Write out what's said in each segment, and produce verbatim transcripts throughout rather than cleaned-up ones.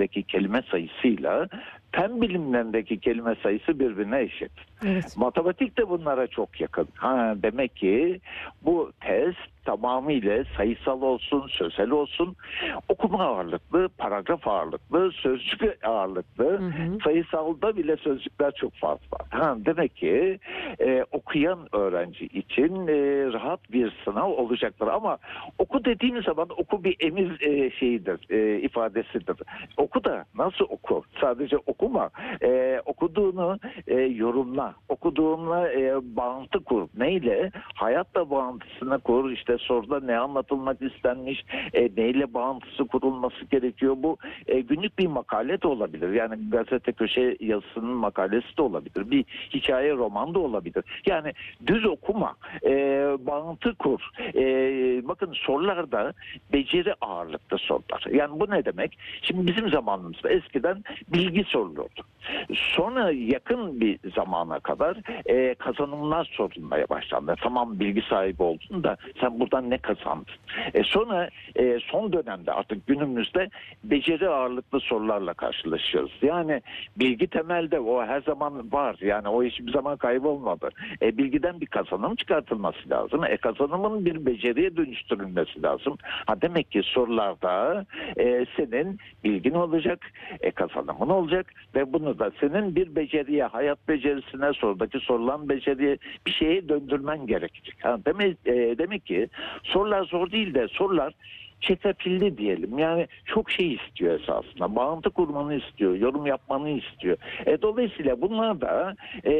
bilimlerindeki kelime sayısıyla fen bilimlerindeki kelime sayısı birbirine eşit. Evet. Matematik de bunlara çok yakın. Ha, demek ki bu test tamamıyla sayısal olsun, sözel olsun, okuma ağırlıklı, paragraf ağırlıklı, sözcük ağırlıklı, Hı hı. sayısalda bile sözcükler çok fazla. Ha, demek ki e, okuyan öğrenci için e, rahat bir sınav olacaktır. Ama oku dediğimiz zaman oku bir emir e, şeyidir, e, ifadesidir. Oku da nasıl oku? Sadece okuma. E, okuduğunu e, yorumla. Okuduğunla e, bağıntı kur. Neyle? Hayatla bağıntısını kur. İşte soruda ne anlatılmak istenmiş, e, neyle bağıntısı kurulması gerekiyor. Bu e, günlük bir makale de olabilir. Yani gazete köşe yazısının makalesi de olabilir. Bir hikaye roman da olabilir. Yani düz okuma, e, bağıntı kur. E, bakın sorularda beceri ağırlıklı sorular. Yani bu ne demek? Şimdi bizim zamanımızda eskiden bilgi sorulurdu. Sonra yakın bir zamana kadar e, kazanımlar sorulmaya başlandı. Tamam, bilgi sahibi oldun da sen buradan ne kazandın? E, sonra e, son dönemde artık günümüzde beceri ağırlıklı sorularla karşılaşıyoruz. Yani bilgi temelde o her zaman var. Yani o hiçbir zaman kaybolmadı. E, bilgiden bir kazanım çıkartılması lazım. E, kazanımın bir beceriye dönüştürülmesi lazım. Ha, demek ki sorularda e, senin bilgin olacak, e, kazanımın olacak ve bunu da senin bir beceriye, hayat becerisine, sorudaki sorulan beceriye bir şeye döndürmen gerekecek. Ha, demek, e, demek ki sorular zor değil de sorular çetrefilli diyelim. Yani çok şey istiyor esasında. Bağıntı kurmanı istiyor, yorum yapmanı istiyor. E, dolayısıyla bunlar da e,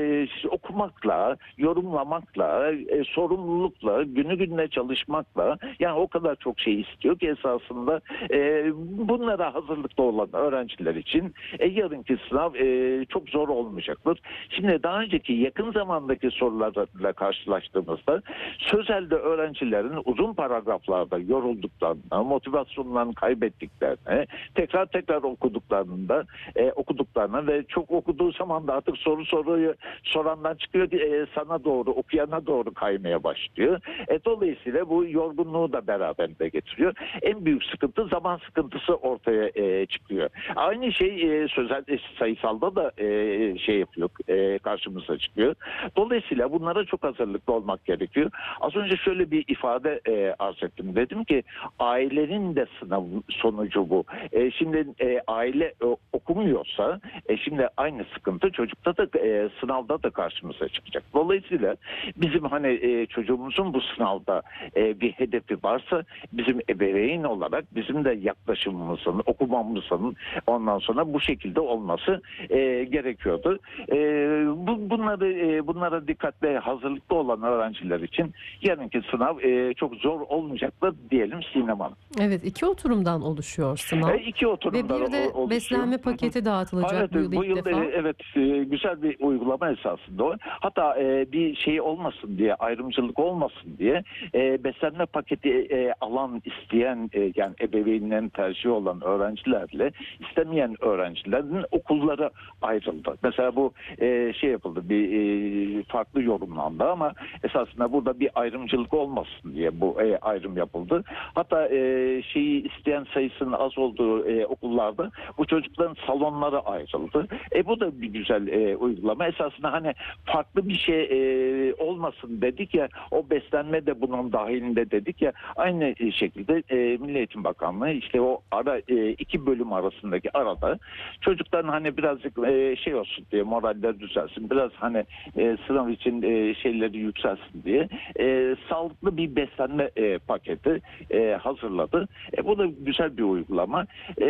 okumakla, yorumlamakla, e, sorumlulukla, günü gününe çalışmakla, yani o kadar çok şey istiyor ki esasında e, bunlara hazırlıklı olan öğrenciler için e, yarınki sınav e, çok zor olmayacaktır. Şimdi daha önceki yakın zamandaki sorularla karşılaştığımızda sözelde öğrencilerin uzun paragraflarda yorulduklarını, motivasyonlarını kaybettiklerini, tekrar tekrar okuduklarında e, okuduklarını ve çok okuduğu zaman da artık soru soruyu sorandan çıkıyor, e, sana doğru, okuyana doğru kaymaya başlıyor. E, dolayısıyla bu yorgunluğu da beraberinde getiriyor. En büyük sıkıntı zaman sıkıntısı ortaya e, çıkıyor. Aynı şey e, sözel e, sayısalda da e, şey yapıyor, e, karşımıza çıkıyor. Dolayısıyla bunlara çok hazırlıklı olmak gerekiyor. Az önce şöyle bir ifade e, arz ettim. Dedim ki ailenin de sınav sonucu bu. E, şimdi e, aile e, okumuyorsa e, şimdi aynı sıkıntı çocukta da e, sınavda da karşımıza çıkacak. Dolayısıyla bizim hani e, çocuğumuzun bu sınavda e, bir hedefi varsa bizim ebeveyn olarak bizim de yaklaşımımızın, okumamızın ondan sonra bu şekilde olması e, gerekiyordu. E, bu, bunları e, bunlara dikkatli, hazırlıklı olan öğrenciler için yarınki sınav e, çok zor olmayacaktır diyelim Sinem Hanım. Evet, iki oturumdan oluşuyor sınav. E, iki oturumdan Ve bir de oluşuyor. beslenme paketi dağıtılacak Evet, bu yıl bu ilk yıl defa. e, evet e, güzel bir uygulama esasında o. Hatta e, bir şey olmasın diye, ayrımcılık olmasın diye e, beslenme paketi e, alan isteyen e, yani ebeveynlerin tercihi olan öğrencilerle istemeyen öğrencilerin okulları ayrıldı. Mesela bu e, şey yapıldı, bir e, farklı yorumlandı ama esasında burada bir ayrımcılık olmasın diye bu e, ayrım yapıldı. Hatta e, şeyi isteyen sayısının az olduğu e, okullarda bu çocukların salonları ayrıldı. E bu da bir güzel e, uygulama. Esasında hani farklı bir şey e, olmasın dedik ya, o beslenme de bunun dahilinde dedik ya, aynı şekilde e, Milli Eğitim Bakanlığı işte o ara e, iki bölüm arasındaki arada çocukların hani birazcık e, şey olsun diye, moraller düzelsin, biraz hani e, sınav için e, şeyleri yükselsin diye e, sağlıklı bir beslenme e, paketi e, hazırladı. E, bu da güzel bir uygulama. E,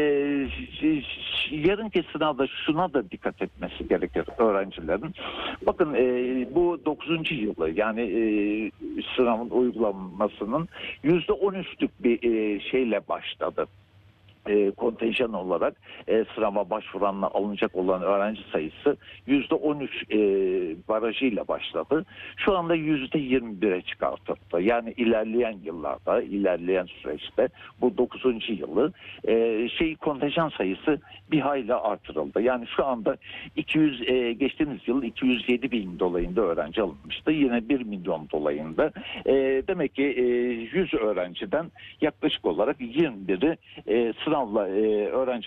yarınki sınavda şuna da dikkat etmesi gerekir öğrencilerin. Bakın e, bu dokuzuncu yılı, yani e, sınavın uygulanmasının yüzde on üçlük bir e, şeyle başladı. E, kontenjan olarak e, sınava başvuranla alınacak olan öğrenci sayısı yüzde on üç e, barajıyla başladı. Şu anda yüzde yirmi bire çıkartıldı. Yani ilerleyen yıllarda, ilerleyen süreçte bu dokuzuncu yılı e, şey kontenjan sayısı bir hayli artırıldı. Yani şu anda iki yüz e, geçtiğimiz yıl iki yüz yedi bin dolayında öğrenci alınmıştı. Yine bir milyon dolayında. E, demek ki e, yüz öğrenciden yaklaşık olarak yirmi biri e, sınavla e, öğrenci